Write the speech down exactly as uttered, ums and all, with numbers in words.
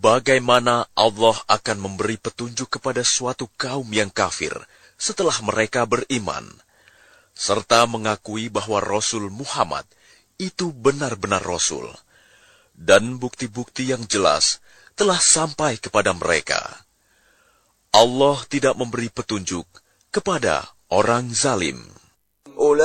bagaimana Allah akan memberi petunjuk kepada suatu kaum yang kafir setelah mereka beriman, serta mengakui bahwa Rasul Muhammad itu benar-benar Rasul, dan bukti-bukti yang jelas telah sampai kepada mereka. Allah tidak memberi petunjuk kepada orang zalim.